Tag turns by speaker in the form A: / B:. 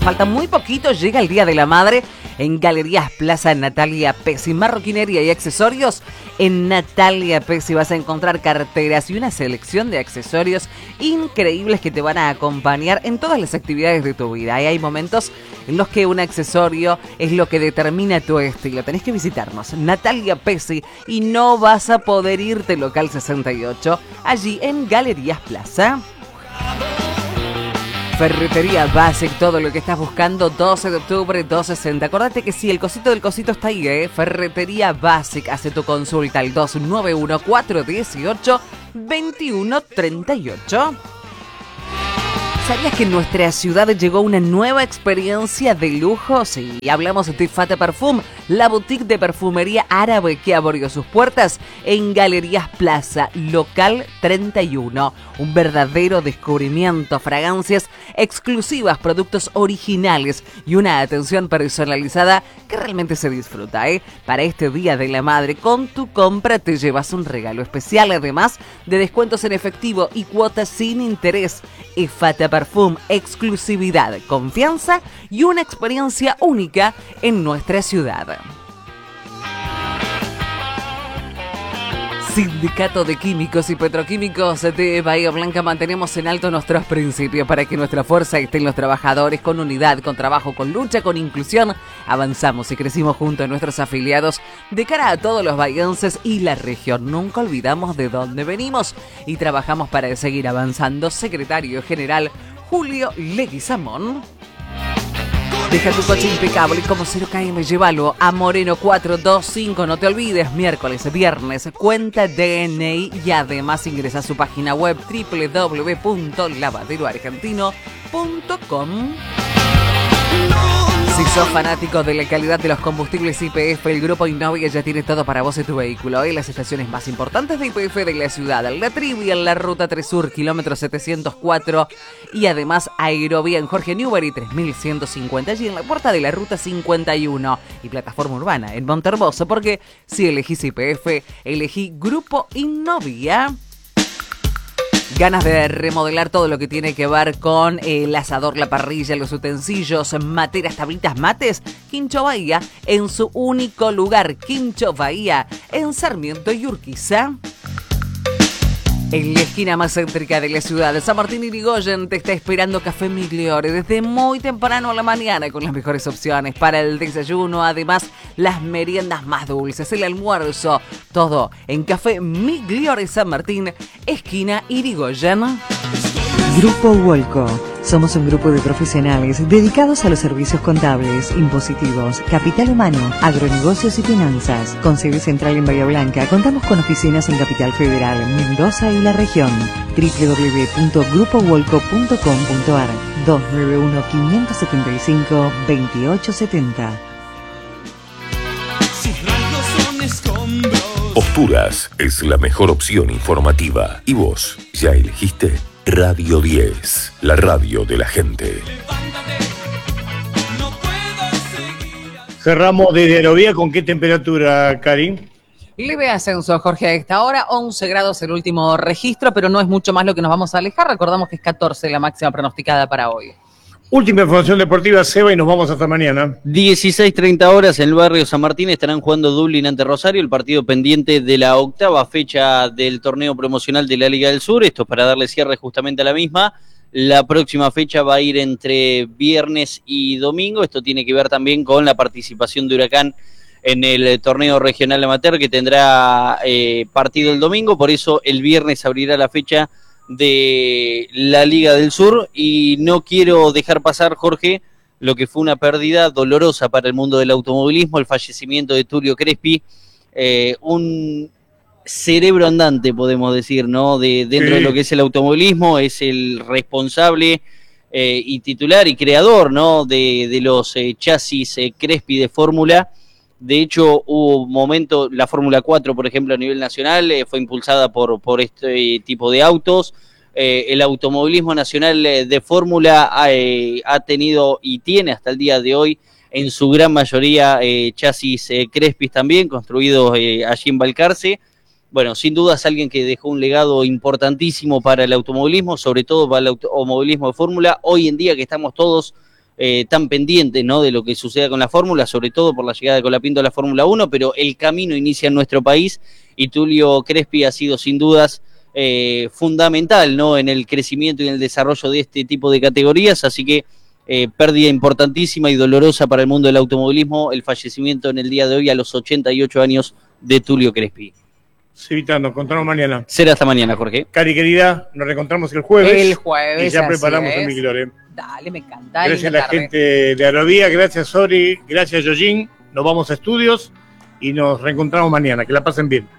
A: falta muy poquito, llega el Día de la Madre en Galerías Plaza Natalia Pesi. Marroquinería y accesorios en Natalia Pesi. Vas a encontrar carteras y una selección de accesorios increíbles que te van a acompañar en todas las actividades de tu vida. Y hay momentos en los que un accesorio es lo que determina tu estilo. Tenés que visitarnos, Natalia Pesi, y no vas a poder irte local 68, allí en Galerías Plaza. Ferretería Basic, todo lo que estás buscando, 12 de octubre, 260. Acordate que sí, el cosito del cosito está ahí, ¿eh? Ferretería Basic, hace tu consulta al 291-418-2138. ¿Sabías que en nuestra ciudad llegó una nueva experiencia de lujo? Sí, hablamos de Fata Parfum, la boutique de perfumería árabe que abrió sus puertas en Galerías Plaza, local 31. Un verdadero descubrimiento, fragancias exclusivas, productos originales y una atención personalizada que realmente se disfruta, ¿eh? Para este Día de la Madre, con tu compra te llevas un regalo especial, además de descuentos en efectivo y cuotas sin interés. Fata Parfum, exclusividad, confianza y una experiencia única en nuestra ciudad. Sindicato de Químicos y Petroquímicos de Bahía Blanca, mantenemos en alto nuestros principios para que nuestra fuerza esté en los trabajadores, con unidad, con trabajo, con lucha, con inclusión. Avanzamos y crecimos junto a nuestros afiliados de cara a todos los bahienses y la región. Nunca olvidamos de dónde venimos y trabajamos para seguir avanzando. Secretario General Julio Leguizamón. Deja tu coche impecable como 0km, llévalo a Moreno 425, no te olvides, miércoles, viernes, cuenta DNI y además ingresa a su página web www.lavaderoargentino.com. Si sos fanático de la calidad de los combustibles YPF, el grupo Innovia ya tiene todo para vos y tu vehículo. En las estaciones más importantes de YPF de la ciudad, La Trivia en la Ruta 3 Sur, kilómetro 704, y además Aerovía en Jorge Newbery 3150, y en la puerta de la Ruta 51, y Plataforma Urbana en Montermoso, porque si elegís YPF, elegí Grupo Innovia. Ganas de remodelar todo lo que tiene que ver con el asador, la parrilla, los utensilios, materas, tablitas, mates. Quincho Bahía en su único lugar. Quincho Bahía en Sarmiento y Urquiza. En la esquina más céntrica de la ciudad de San Martín Irigoyen te está esperando Café Migliore desde muy temprano a la mañana con las mejores opciones para el desayuno, además las meriendas más dulces, el almuerzo, todo en Café Migliore San Martín, esquina Irigoyen.
B: Grupo Wolco. Somos un grupo de profesionales dedicados a los servicios contables, impositivos, capital humano, agronegocios y finanzas. Con sede central en Bahía Blanca, contamos con oficinas en Capital Federal, Mendoza y la región. www.grupowolco.com.ar 291-575-2870.
C: Posturas es la mejor opción informativa. ¿Y vos ya elegiste? Radio 10, la radio de la gente.
D: Cerramos desde Aerovía. ¿Con qué temperatura, Karim?
A: Leve ascenso, Jorge, a esta hora, 11 grados el último registro, pero no es mucho más lo que nos vamos a alejar. Recordamos que es 14 la máxima pronosticada para hoy.
D: Última información deportiva, Seba, y nos vamos hasta mañana.
E: 16:30 horas en el barrio San Martín estarán jugando Dublín ante Rosario, el partido pendiente de la octava fecha del torneo promocional de la Liga del Sur. Esto es para darle cierre justamente a la misma. La próxima fecha va a ir entre viernes y domingo. Esto tiene que ver también con la participación de Huracán en el torneo regional amateur, que tendrá partido el domingo. Por eso el viernes abrirá la fecha de la Liga del Sur, y no quiero dejar pasar, Jorge, lo que fue una pérdida dolorosa para el mundo del automovilismo, el fallecimiento de Tulio Crespi, un cerebro andante, podemos decir, ¿no? Dentro de lo que es el automovilismo, es el responsable y titular y creador, ¿no? de los chasis Crespi de Fórmula. De hecho, hubo un momento, la Fórmula 4, por ejemplo, a nivel nacional, fue impulsada por este tipo de autos. El automovilismo nacional de Fórmula ha tenido y tiene hasta el día de hoy, en su gran mayoría, chasis Crespis también, construidos allí en Balcarce. Bueno, sin duda es alguien que dejó un legado importantísimo para el automovilismo, sobre todo para el automovilismo de Fórmula. Hoy en día que estamos todos tan pendientes, ¿no?, de lo que suceda con la Fórmula, sobre todo por la llegada de Colapinto a la Fórmula 1, pero el camino inicia en nuestro país y Tulio Crespi ha sido sin dudas fundamental, ¿no?, en el crecimiento y en el desarrollo de este tipo de categorías, así que pérdida importantísima y dolorosa para el mundo del automovilismo, el fallecimiento en el día de hoy a los 88 años de Tulio Crespi.
D: Cevita, nos encontramos mañana.
E: Será hasta mañana, Jorge.
D: Cari querida, nos reencontramos el jueves.
A: El jueves,
D: y ya
A: así
D: preparamos
A: es.
D: el Miquilore.
A: Dale, me encanta.
D: Gracias a
A: linda
D: la
A: tarde.
D: gente de Aerovía, gracias Sori, gracias Yojin. Nos vamos a estudios y nos reencontramos mañana. Que la pasen bien.